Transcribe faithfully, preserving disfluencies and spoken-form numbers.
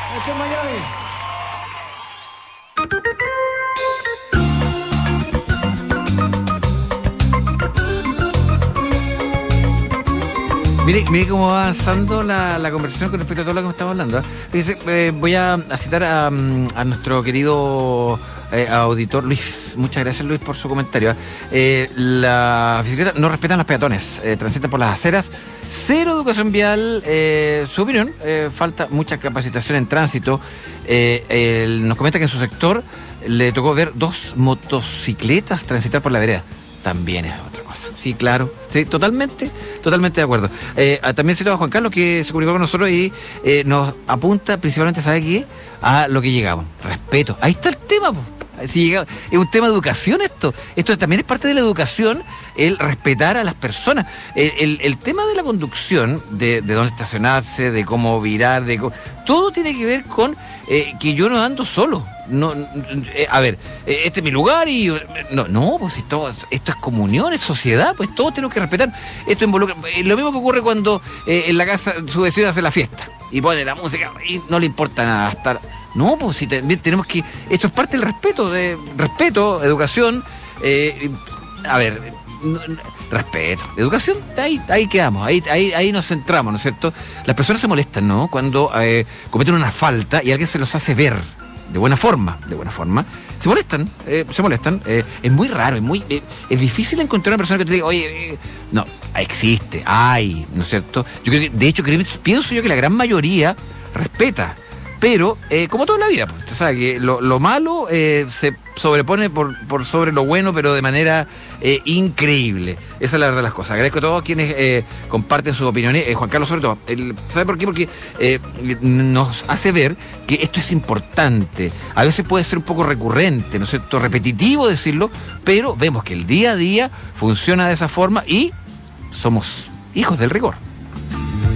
Eso es Miami. Mire, mire cómo va avanzando la, la conversación con respecto a todo lo que me estamos hablando. ¿eh? Dice, eh, voy a, a citar a, a nuestro querido eh, auditor Luis. Muchas gracias, Luis, por su comentario. Eh, la bicicleta no respetan los peatones, eh, transitan por las aceras. Cero educación vial, eh, su opinión, eh, falta mucha capacitación en tránsito. Eh, él nos comenta que en su sector le tocó ver dos motocicletas transitar por la vereda. También es otra cosa. Sí, claro. Sí, totalmente, totalmente de acuerdo. Eh, también cito a Juan Carlos, que se comunicó con nosotros y eh, nos apunta principalmente, ¿sabe qué? A lo que llegamos. Respeto. Ahí está el tema, po. Si llega, es un tema de educación esto. Esto también es parte de la educación, el respetar a las personas. El, el, el tema de la conducción, de, de dónde estacionarse, de cómo virar, de cómo, todo tiene que ver con eh, que yo no ando solo. No, eh, a ver, eh, este es mi lugar y... No, no, pues esto, esto es comunión, es sociedad, pues todos tenemos que respetar. Esto involucra... Eh, lo mismo que ocurre cuando eh, en la casa su vecino hace la fiesta y pone la música y no le importa nada estar... No, pues si también tenemos que... Esto es parte del respeto, de respeto, educación. Eh, a ver, respeto, educación, ahí, ahí quedamos, ahí, ahí, ahí nos centramos, ¿no es cierto? Las personas se molestan, ¿no? Cuando eh, cometen una falta y alguien se los hace ver de buena forma, de buena forma, se molestan, eh, se molestan. Eh, es muy raro, es muy eh, es difícil encontrar una persona que te diga, oye, eh, no, existe, hay, ¿no es cierto? Yo creo que, de hecho, creo, pienso yo que la gran mayoría respeta. Pero, eh, como toda la vida, pues, usted sabe que lo, lo malo eh, se sobrepone por, por sobre lo bueno, pero de manera eh, increíble. Esa es la verdad de las cosas. Agradezco a todos quienes eh, comparten sus opiniones. Eh, Juan Carlos, sobre todo, el, ¿sabe por qué? Porque eh, nos hace ver que esto es importante. A veces puede ser un poco recurrente, ¿no es cierto? Repetitivo decirlo, pero vemos que el día a día funciona de esa forma y somos hijos del rigor.